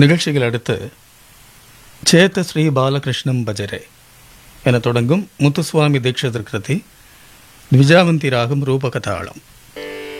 நிகழ்ச்சிகள் அடுத்து சேத்த ஸ்ரீ பாலகிருஷ்ணம் பஜரே என தொடங்கும் முத்துசுவாமி தீட்சிதர் கிருதி த்விஜாவந்தி ராகம் ரூபகதாளம்.